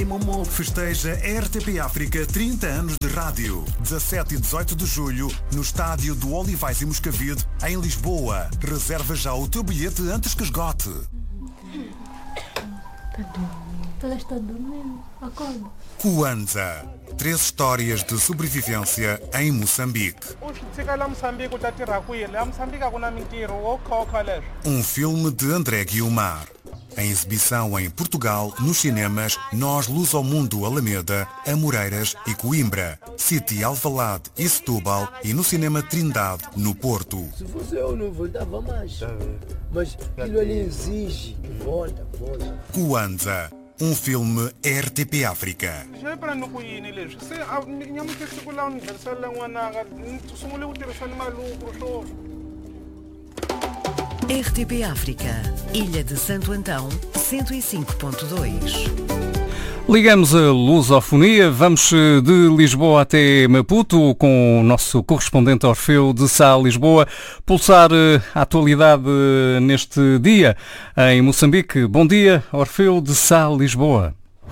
Festeja RTP África 30 anos de rádio. 17 e 18 de julho, no estádio do Olivais e Moscavide, em Lisboa. Reserva já o teu bilhete antes que esgote. Está dormindo. Acorda. Kwanza. 3 histórias de sobrevivência em Moçambique. Um filme de André Guiomar. Em exibição em Portugal, nos cinemas Nós Luz ao Mundo Alameda, Amoreiras e Coimbra, City Alvalade e Setúbal e no cinema Trindade, no Porto. Se fosse eu não voltava mais, mas aquilo ali exige que volta. Kwanza, um filme RTP África. RTP África, Ilha de Santo Antão, 105.2. Ligamos a lusofonia, vamos de Lisboa até Maputo com o nosso correspondente Orfeu de Sá, Lisboa, pulsar a atualidade neste dia em Moçambique. Bom dia, Orfeu de Sá, Lisboa.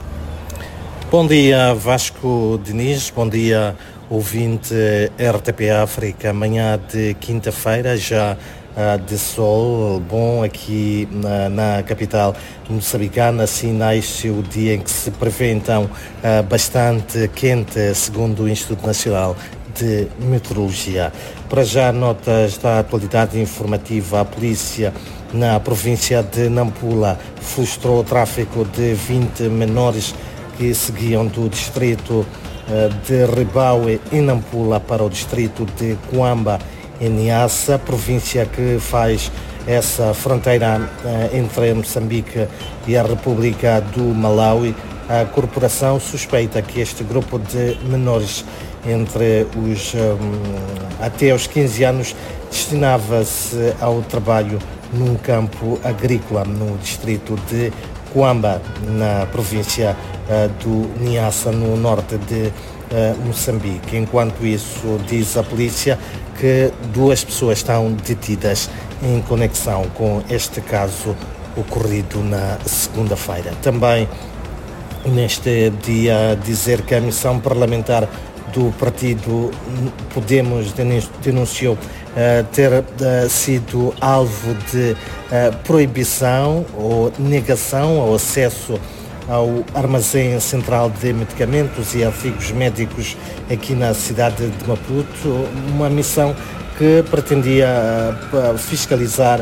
Bom dia, Vasco Diniz, bom dia, ouvinte RTP África, manhã de quinta-feira, já de sol bom aqui na capital moçambicana, sinais o dia em que se prevê então bastante quente, segundo o Instituto Nacional de Meteorologia. Para já, notas da atualidade informativa. A polícia na província de Nampula frustrou o tráfico de 20 menores que seguiam do distrito de Ribaue e Nampula para o distrito de Cuamba, em Niassa, província que faz essa fronteira entre Moçambique e a República do Malawi. A corporação suspeita que este grupo de menores entre os até os 15 anos destinava-se ao trabalho num campo agrícola no distrito de Cuamba, na província do Niassa, no norte de Moçambique. Enquanto isso, diz a polícia que 2 pessoas estão detidas em conexão com este caso ocorrido na segunda-feira. Também neste dia, dizer que a missão parlamentar do partido Podemos denunciou ter sido alvo de proibição ou negação ao acesso ao armazém central de medicamentos e artigos médicos aqui na cidade de Maputo, uma missão que pretendia fiscalizar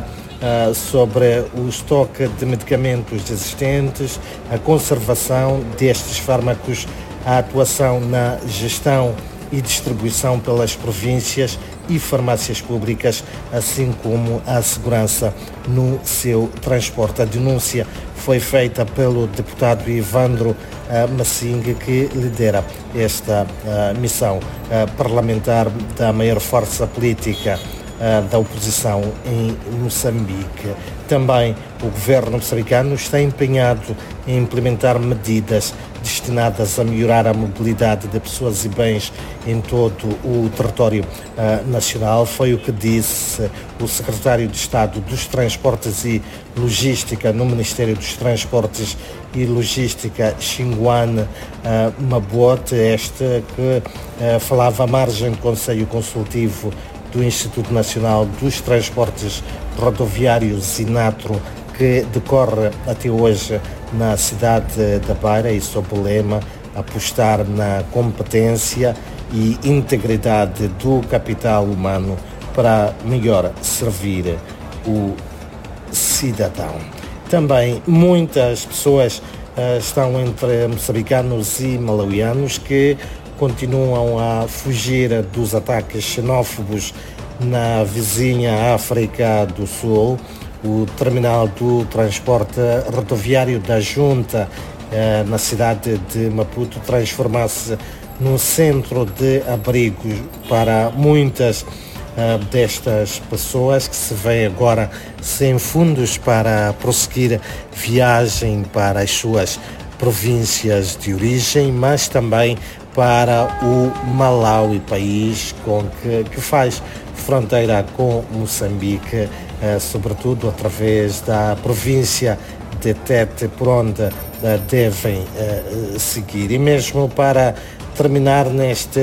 sobre o estoque de medicamentos existentes, a conservação destes fármacos, a atuação na gestão e distribuição pelas províncias e farmácias públicas, assim como a segurança no seu transporte. A denúncia foi feita pelo deputado Ivandro Massing, que lidera esta missão parlamentar da maior força política da oposição em Moçambique. Também o governo moçambicano está empenhado em implementar medidas destinadas a melhorar a mobilidade de pessoas e bens em todo o território nacional. Foi o que disse o secretário de Estado dos Transportes e Logística no Ministério dos Transportes e Logística, Xinguan Mabote, este que falava à margem do Conselho Consultivo do Instituto Nacional dos Transportes Rodoviários, INATRO, que decorre até hoje na cidade da Beira, e sob o lema apostar na competência e integridade do capital humano para melhor servir o cidadão. Também muitas pessoas estão entre moçambicanos e malauianos que continuam a fugir dos ataques xenófobos na vizinha África do Sul. O terminal do transporte rodoviário da Junta na cidade de Maputo transforma-se num centro de abrigo para muitas destas pessoas que se veem agora sem fundos para prosseguir viagem para as suas províncias de origem, mas também para o Malawi, país que faz fronteira com Moçambique, sobretudo através da província de Tete, por onde devem seguir. E mesmo para terminar neste